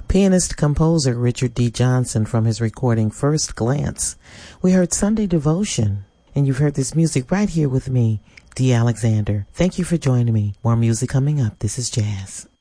pianist-composer Richard D. Johnson from his recording First Glance. We heard Sunday Devotion, and you've heard this music right here with me, Dee Alexander. Thank you for joining me. More music coming up. This is Jazz.